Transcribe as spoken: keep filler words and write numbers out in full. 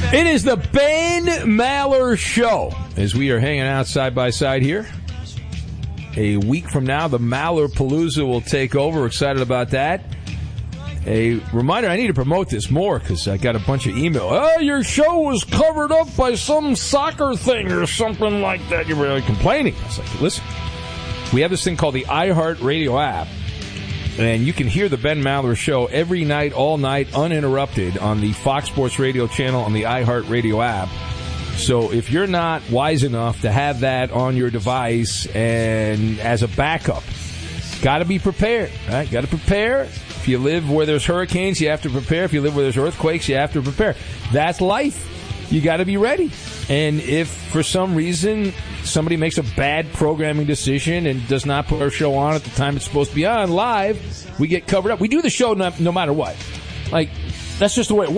It is the Ben Maller Show as we are hanging out side by side here. A week from now, the Maller Palooza will take over. Excited about that. A reminder, I need to promote this more because I got a bunch of email. Oh, your show was covered up by some soccer thing or something like that. You're really complaining. I was like, listen, we have this thing called the iHeartRadio app. And you can hear the Ben Maller Show every night, all night, uninterrupted on the Fox Sports Radio channel on the iHeartRadio app. So if you're not wise enough to have that on your device and as a backup, got to be prepared, right? Got to prepare. If you live where there's hurricanes, you have to prepare. If you live where there's earthquakes, you have to prepare. That's life. You got to be ready. And if for some reason somebody makes a bad programming decision and does not put our show on at the time it's supposed to be on live, we get covered up. We do the show no, no matter what. Like, that's just the way it works.